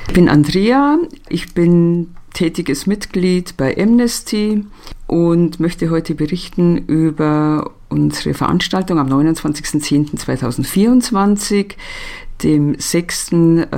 Ich bin Andrea, ich bin tätiges Mitglied bei Amnesty und möchte heute berichten über unsere Veranstaltung am 29.10.2024, dem 6.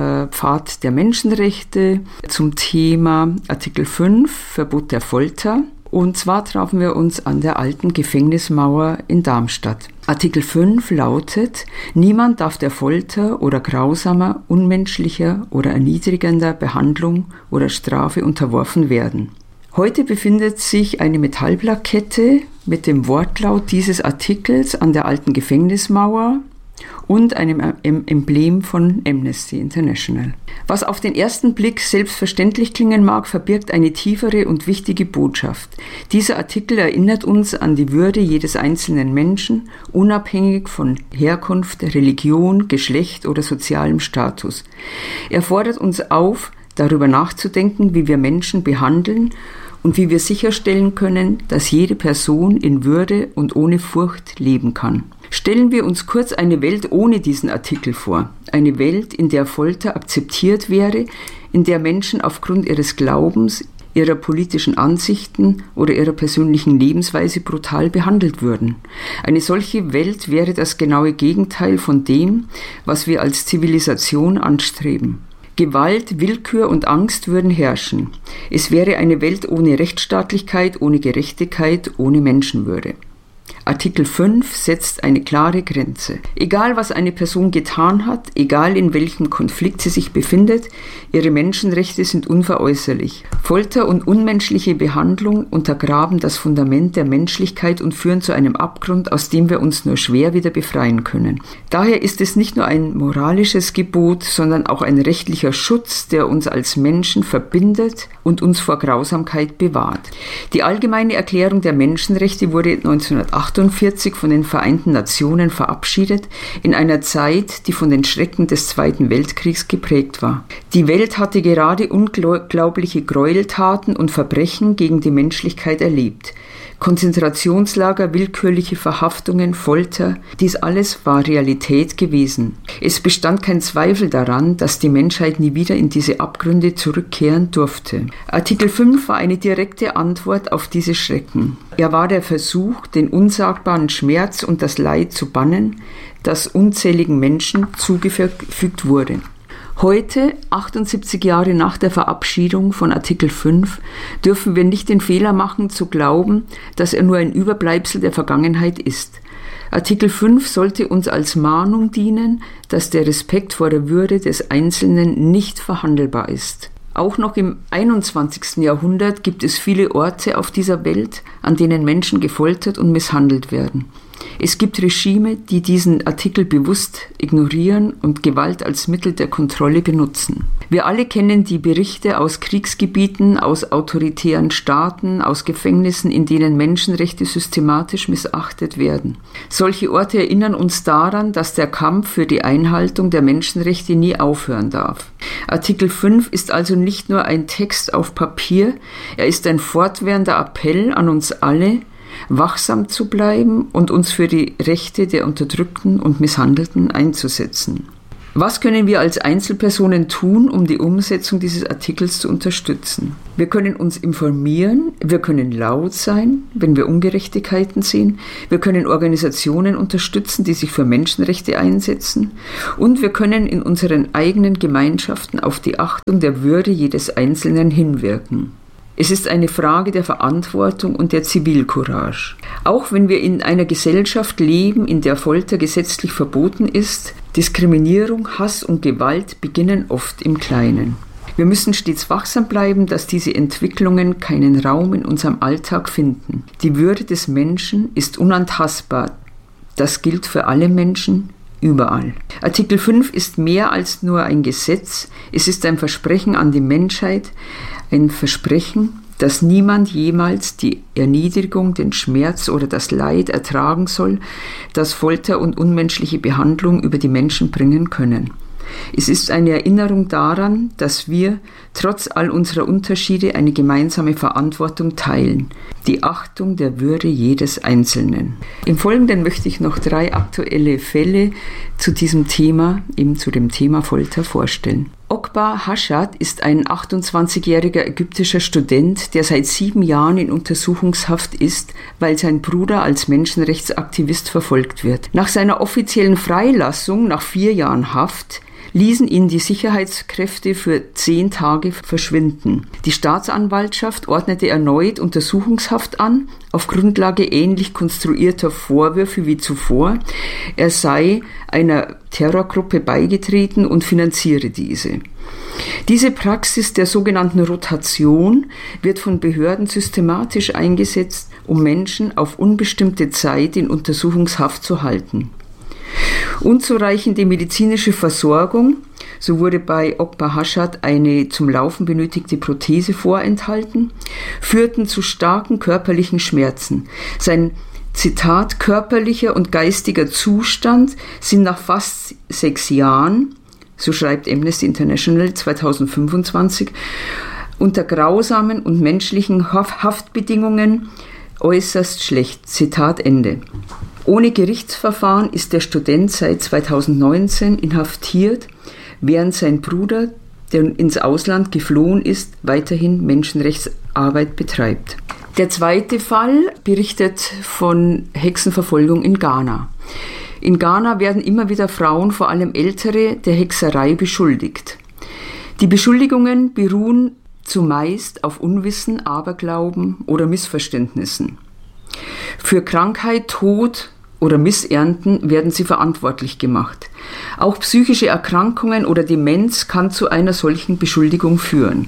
Pfad der Menschenrechte zum Thema Artikel 5, Verbot der Folter. Und zwar trafen wir uns an der alten Gefängnismauer in Darmstadt. Artikel 5 lautet: Niemand darf der Folter oder grausamer, unmenschlicher oder erniedrigender Behandlung oder Strafe unterworfen werden. Heute befindet sich eine Metallplakette mit dem Wortlaut dieses Artikels an der alten Gefängnismauer und einem Emblem von Amnesty International. Was auf den ersten Blick selbstverständlich klingen mag, verbirgt eine tiefere und wichtige Botschaft. Dieser Artikel erinnert uns an die Würde jedes einzelnen Menschen, unabhängig von Herkunft, Religion, Geschlecht oder sozialem Status. Er fordert uns auf, darüber nachzudenken, wie wir Menschen behandeln und wie wir sicherstellen können, dass jede Person in Würde und ohne Furcht leben kann. Stellen wir uns kurz eine Welt ohne diesen Artikel vor. Eine Welt, in der Folter akzeptiert wäre, in der Menschen aufgrund ihres Glaubens, ihrer politischen Ansichten oder ihrer persönlichen Lebensweise brutal behandelt würden. Eine solche Welt wäre das genaue Gegenteil von dem, was wir als Zivilisation anstreben. Gewalt, Willkür und Angst würden herrschen. Es wäre eine Welt ohne Rechtsstaatlichkeit, ohne Gerechtigkeit, ohne Menschenwürde. Artikel 5 setzt eine klare Grenze. Egal, was eine Person getan hat, egal in welchem Konflikt sie sich befindet, ihre Menschenrechte sind unveräußerlich. Folter und unmenschliche Behandlung untergraben das Fundament der Menschlichkeit und führen zu einem Abgrund, aus dem wir uns nur schwer wieder befreien können. Daher ist es nicht nur ein moralisches Gebot, sondern auch ein rechtlicher Schutz, der uns als Menschen verbindet und uns vor Grausamkeit bewahrt. Die Allgemeine Erklärung der Menschenrechte wurde 1948 von den Vereinten Nationen verabschiedet, in einer Zeit, die von den Schrecken des Zweiten Weltkriegs geprägt war. Die Welt hatte gerade unglaubliche Gräueltaten und Verbrechen gegen die Menschlichkeit erlebt. Konzentrationslager, willkürliche Verhaftungen, Folter, dies alles war Realität gewesen. Es bestand kein Zweifel daran, dass die Menschheit nie wieder in diese Abgründe zurückkehren durfte. Artikel 5 war eine direkte Antwort auf diese Schrecken. Er war der Versuch, den unsagbaren Schmerz und das Leid zu bannen, das unzähligen Menschen zugefügt wurde. Heute, 78 Jahre nach der Verabschiedung von Artikel 5, dürfen wir nicht den Fehler machen, zu glauben, dass er nur ein Überbleibsel der Vergangenheit ist. Artikel 5 sollte uns als Mahnung dienen, dass der Respekt vor der Würde des Einzelnen nicht verhandelbar ist. Auch noch im 21. Jahrhundert gibt es viele Orte auf dieser Welt, an denen Menschen gefoltert und misshandelt werden. Es gibt Regime, die diesen Artikel bewusst ignorieren und Gewalt als Mittel der Kontrolle benutzen. Wir alle kennen die Berichte aus Kriegsgebieten, aus autoritären Staaten, aus Gefängnissen, in denen Menschenrechte systematisch missachtet werden. Solche Orte erinnern uns daran, dass der Kampf für die Einhaltung der Menschenrechte nie aufhören darf. Artikel 5 ist also nicht nur ein Text auf Papier, er ist ein fortwährender Appell an uns alle, wachsam zu bleiben und uns für die Rechte der Unterdrückten und Misshandelten einzusetzen. Was können wir als Einzelpersonen tun, um die Umsetzung dieses Artikels zu unterstützen? Wir können uns informieren, wir können laut sein, wenn wir Ungerechtigkeiten sehen, wir können Organisationen unterstützen, die sich für Menschenrechte einsetzen, und wir können in unseren eigenen Gemeinschaften auf die Achtung der Würde jedes Einzelnen hinwirken. Es ist eine Frage der Verantwortung und der Zivilcourage. Auch wenn wir in einer Gesellschaft leben, in der Folter gesetzlich verboten ist, Diskriminierung, Hass und Gewalt beginnen oft im Kleinen. Wir müssen stets wachsam bleiben, dass diese Entwicklungen keinen Raum in unserem Alltag finden. Die Würde des Menschen ist unantastbar. Das gilt für alle Menschen, überall. Artikel 5 ist mehr als nur ein Gesetz. Es ist ein Versprechen an die Menschheit, ein Versprechen, dass niemand jemals die Erniedrigung, den Schmerz oder das Leid ertragen soll, das Folter und unmenschliche Behandlung über die Menschen bringen können. Es ist eine Erinnerung daran, dass wir trotz all unserer Unterschiede eine gemeinsame Verantwortung teilen, die Achtung der Würde jedes Einzelnen. Im Folgenden möchte ich noch 3 aktuelle Fälle zu diesem Thema, eben zu dem Thema Folter, vorstellen. Okba Hashad ist ein 28-jähriger ägyptischer Student, der seit 7 Jahren in Untersuchungshaft ist, weil sein Bruder als Menschenrechtsaktivist verfolgt wird. Nach seiner offiziellen Freilassung nach 4 Jahren Haft ließen ihn die Sicherheitskräfte für 10 Tage verschwinden. Die Staatsanwaltschaft ordnete erneut Untersuchungshaft an, auf Grundlage ähnlich konstruierter Vorwürfe wie zuvor. Er sei einer Terrorgruppe beigetreten und finanziere diese. Diese Praxis der sogenannten Rotation wird von Behörden systematisch eingesetzt, um Menschen auf unbestimmte Zeit in Untersuchungshaft zu halten. Unzureichende medizinische Versorgung, so wurde bei Okba Hashad eine zum Laufen benötigte Prothese vorenthalten, führten zu starken körperlichen Schmerzen. Sein Zitat körperlicher und geistiger Zustand sind nach fast 6 Jahren, so schreibt Amnesty International 2025, unter grausamen und menschlichen Haftbedingungen äußerst schlecht. Zitat Ende. Ohne Gerichtsverfahren ist der Student seit 2019 inhaftiert, während sein Bruder, der ins Ausland geflohen ist, weiterhin Menschenrechtsarbeit betreibt. Der zweite Fall berichtet von Hexenverfolgung in Ghana. In Ghana werden immer wieder Frauen, vor allem Ältere, der Hexerei beschuldigt. Die Beschuldigungen beruhen zumeist auf Unwissen, Aberglauben oder Missverständnissen. Für Krankheit, Tod oder Missernten werden sie verantwortlich gemacht. Auch psychische Erkrankungen oder Demenz kann zu einer solchen Beschuldigung führen.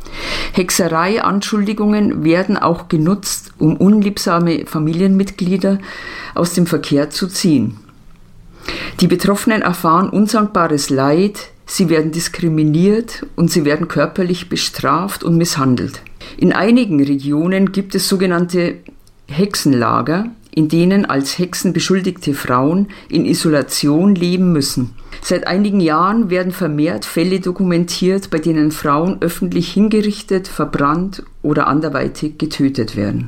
Hexerei-Anschuldigungen werden auch genutzt, um unliebsame Familienmitglieder aus dem Verkehr zu ziehen. Die Betroffenen erfahren unsankbares Leid, sie werden diskriminiert und sie werden körperlich bestraft und misshandelt. In einigen Regionen gibt es sogenannte Hexenlager, in denen als Hexen beschuldigte Frauen in Isolation leben müssen. Seit einigen Jahren werden vermehrt Fälle dokumentiert, bei denen Frauen öffentlich hingerichtet, verbrannt oder anderweitig getötet werden.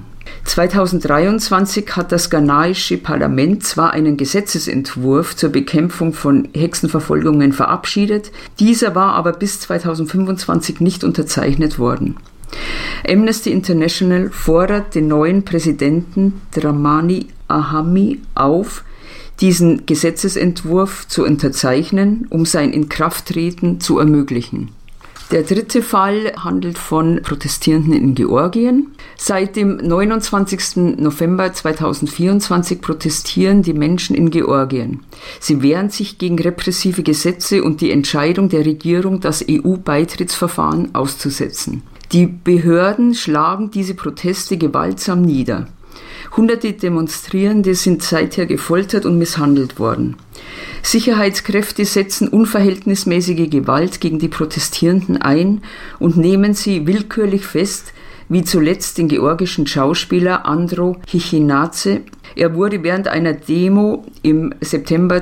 2023 hat das ghanaische Parlament zwar einen Gesetzesentwurf zur Bekämpfung von Hexenverfolgungen verabschiedet, dieser war aber bis 2025 nicht unterzeichnet worden. Amnesty International fordert den neuen Präsidenten Dramani Ahami auf, diesen Gesetzesentwurf zu unterzeichnen, um sein Inkrafttreten zu ermöglichen. Der dritte Fall handelt von Protestierenden in Georgien. Seit dem 29. November 2024 protestieren die Menschen in Georgien. Sie wehren sich gegen repressive Gesetze und die Entscheidung der Regierung, das EU-Beitrittsverfahren auszusetzen. Die Behörden schlagen diese Proteste gewaltsam nieder. Hunderte Demonstrierende sind seither gefoltert und misshandelt worden. Sicherheitskräfte setzen unverhältnismäßige Gewalt gegen die Protestierenden ein und nehmen sie willkürlich fest, wie zuletzt den georgischen Schauspieler Andro Chichinadze. Er wurde während einer Demo im September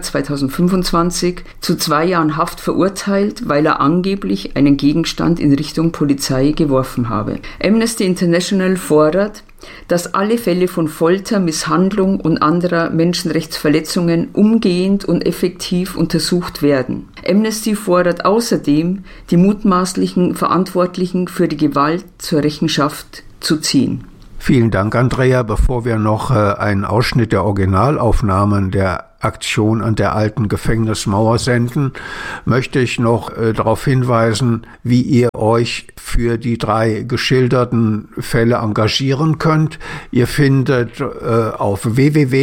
2025 zu 2 Jahren Haft verurteilt, weil er angeblich einen Gegenstand in Richtung Polizei geworfen habe. Amnesty International fordert, dass alle Fälle von Folter, Misshandlung und anderer Menschenrechtsverletzungen umgehend und effektiv untersucht werden. Amnesty fordert außerdem, die mutmaßlichen Verantwortlichen für die Gewalt zur Rechenschaft zu ziehen. Vielen Dank, Andrea. Bevor wir noch einen Ausschnitt der Originalaufnahmen der Aktion an der alten Gefängnismauer senden, möchte ich noch darauf hinweisen, wie ihr euch für die 3 geschilderten Fälle engagieren könnt. Ihr findet auf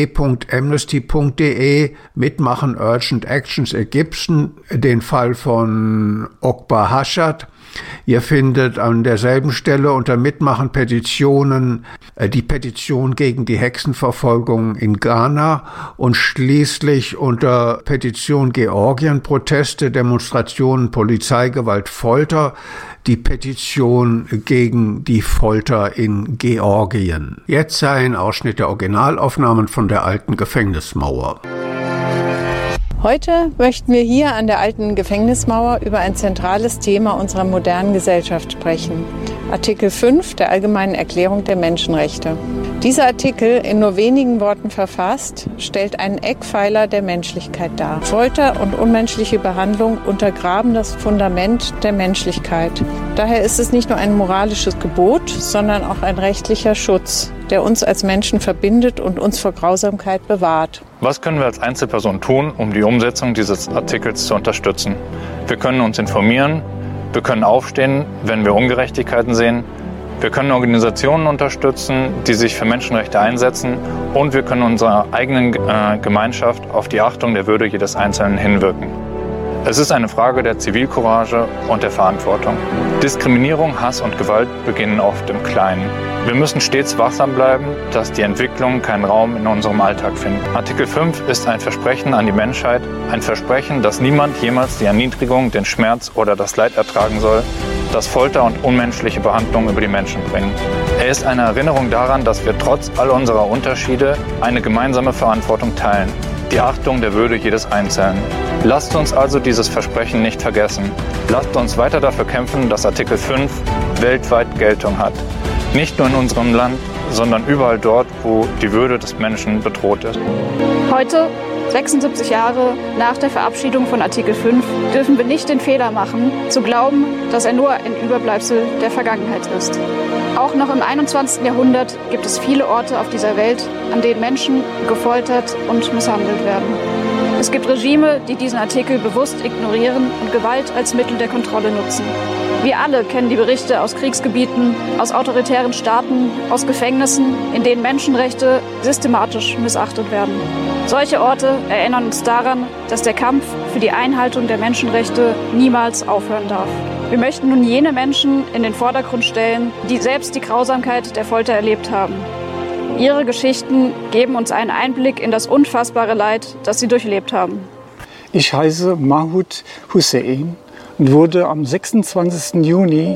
www.amnesty.de Mitmachen Urgent Actions Ägypten den Fall von Okba Hashad. Ihr findet an derselben Stelle unter Mitmachen Petitionen die Petition gegen die Hexenverfolgung in Ghana und schließlich unter Petition Georgien, Proteste, Demonstrationen, Polizeigewalt, Folter, die Petition gegen die Folter in Georgien. Jetzt ein Ausschnitt der Originalaufnahmen von der alten Gefängnismauer. Heute möchten wir hier an der alten Gefängnismauer über ein zentrales Thema unserer modernen Gesellschaft sprechen. Artikel 5 der Allgemeinen Erklärung der Menschenrechte. Dieser Artikel, in nur wenigen Worten verfasst, stellt einen Eckpfeiler der Menschlichkeit dar. Folter und unmenschliche Behandlung untergraben das Fundament der Menschlichkeit. Daher ist es nicht nur ein moralisches Gebot, sondern auch ein rechtlicher Schutz, der uns als Menschen verbindet und uns vor Grausamkeit bewahrt. Was können wir als Einzelperson tun, um die Umsetzung dieses Artikels zu unterstützen? Wir können uns informieren, wir können aufstehen, wenn wir Ungerechtigkeiten sehen, wir können Organisationen unterstützen, die sich für Menschenrechte einsetzen, und wir können unserer eigenen Gemeinschaft auf die Achtung der Würde jedes Einzelnen hinwirken. Es ist eine Frage der Zivilcourage und der Verantwortung. Diskriminierung, Hass und Gewalt beginnen oft im Kleinen. Wir müssen stets wachsam bleiben, dass die Entwicklungen keinen Raum in unserem Alltag finden. Artikel 5 ist ein Versprechen an die Menschheit, ein Versprechen, dass niemand jemals die Erniedrigung, den Schmerz oder das Leid ertragen soll, das Folter und unmenschliche Behandlung über die Menschen bringen. Er ist eine Erinnerung daran, dass wir trotz all unserer Unterschiede eine gemeinsame Verantwortung teilen. Die Achtung der Würde jedes Einzelnen. Lasst uns also dieses Versprechen nicht vergessen. Lasst uns weiter dafür kämpfen, dass Artikel 5 weltweit Geltung hat. Nicht nur in unserem Land, sondern überall dort, wo die Würde des Menschen bedroht ist. Heute, 76 Jahre nach der Verabschiedung von Artikel 5, dürfen wir nicht den Fehler machen, zu glauben, dass er nur ein Überbleibsel der Vergangenheit ist. Auch noch im 21. Jahrhundert gibt es viele Orte auf dieser Welt, an denen Menschen gefoltert und misshandelt werden. Es gibt Regime, die diesen Artikel bewusst ignorieren und Gewalt als Mittel der Kontrolle nutzen. Wir alle kennen die Berichte aus Kriegsgebieten, aus autoritären Staaten, aus Gefängnissen, in denen Menschenrechte systematisch missachtet werden. Solche Orte erinnern uns daran, dass der Kampf für die Einhaltung der Menschenrechte niemals aufhören darf. Wir möchten nun jene Menschen in den Vordergrund stellen, die selbst die Grausamkeit der Folter erlebt haben. Ihre Geschichten geben uns einen Einblick in das unfassbare Leid, das sie durchlebt haben. Ich heiße Mahmoud Hussein und wurde am 26. Juni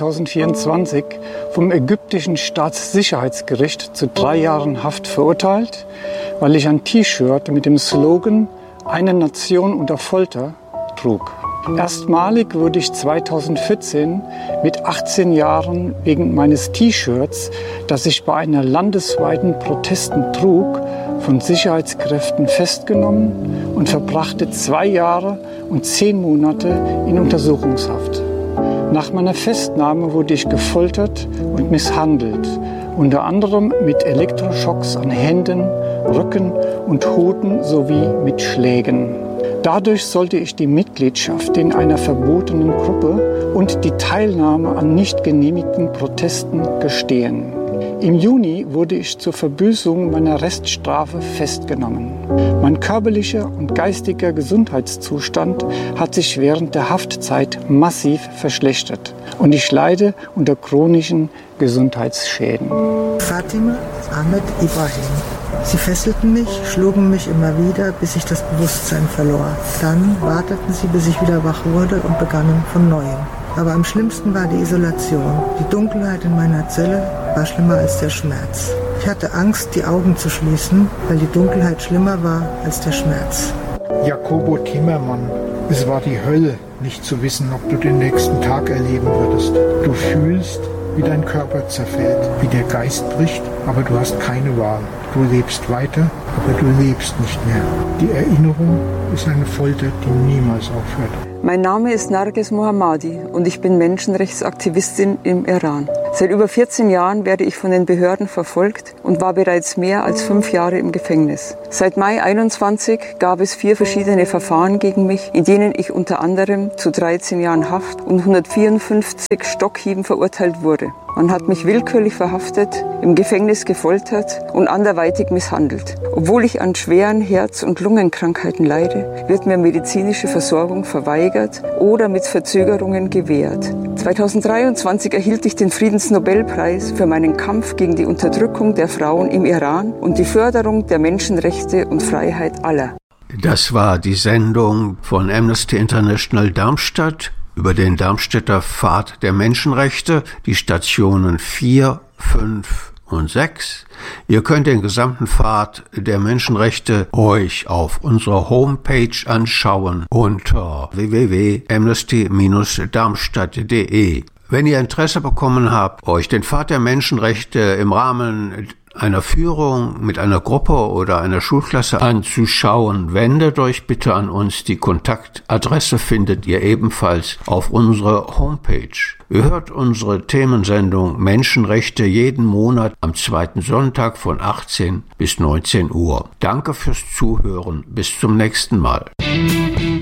2024 vom ägyptischen Staatssicherheitsgericht zu 3 Jahren Haft verurteilt, weil ich ein T-Shirt mit dem Slogan „Eine Nation unter Folter“ trug. Erstmalig wurde ich 2014 mit 18 Jahren wegen meines T-Shirts, das ich bei einer landesweiten Protesten trug, von Sicherheitskräften festgenommen und verbrachte 2 Jahre und 10 Monate in Untersuchungshaft. Nach meiner Festnahme wurde ich gefoltert und misshandelt, unter anderem mit Elektroschocks an Händen, Rücken und Hoden sowie mit Schlägen. Dadurch sollte ich die Mitgliedschaft in einer verbotenen Gruppe und die Teilnahme an nicht genehmigten Protesten gestehen. Im Juni wurde ich zur Verbüßung meiner Reststrafe festgenommen. Mein körperlicher und geistiger Gesundheitszustand hat sich während der Haftzeit massiv verschlechtert und ich leide unter chronischen Gesundheitsschäden. Fatima Ahmed Ibrahim. Sie fesselten mich, schlugen mich immer wieder, bis ich das Bewusstsein verlor. Dann warteten sie, bis ich wieder wach wurde und begannen von Neuem. Aber am schlimmsten war die Isolation. Die Dunkelheit in meiner Zelle war schlimmer als der Schmerz. Ich hatte Angst, die Augen zu schließen, weil die Dunkelheit schlimmer war als der Schmerz. Jakobo Timmermann. Es war die Hölle, nicht zu wissen, ob du den nächsten Tag erleben würdest. Du fühlst, wie dein Körper zerfällt, wie der Geist bricht, aber du hast keine Wahl. Du lebst weiter, aber du lebst nicht mehr. Die Erinnerung ist eine Folter, die niemals aufhört. Mein Name ist Narges Mohammadi und ich bin Menschenrechtsaktivistin im Iran. Seit über 14 Jahren werde ich von den Behörden verfolgt und war bereits mehr als 5 Jahre im Gefängnis. Seit Mai 21 gab es 4 verschiedene Verfahren gegen mich, in denen ich unter anderem zu 13 Jahren Haft und 154 Stockhieben verurteilt wurde. Man hat mich willkürlich verhaftet, im Gefängnis gefoltert und anderweitig misshandelt. Obwohl ich an schweren Herz- und Lungenkrankheiten leide, wird mir medizinische Versorgung verweigert oder mit Verzögerungen gewährt. 2023 erhielt ich den Friedensnobelpreis für meinen Kampf gegen die Unterdrückung der Frauen im Iran und die Förderung der Menschenrechte und Freiheit aller. Das war die Sendung von Amnesty International Darmstadt über den Darmstädter Pfad der Menschenrechte, die Stationen 4, 5 und 6. Ihr könnt den gesamten Pfad der Menschenrechte euch auf unserer Homepage anschauen unter www.amnesty-darmstadt.de. Wenn ihr Interesse bekommen habt, euch den Pfad der Menschenrechte im Rahmen einer Führung mit einer Gruppe oder einer Schulklasse anzuschauen, wendet euch bitte an uns. Die Kontaktadresse findet ihr ebenfalls auf unserer Homepage. Ihr hört unsere Themensendung Menschenrechte jeden Monat am 2. Sonntag von 18 bis 19 Uhr. Danke fürs Zuhören. Bis zum nächsten Mal.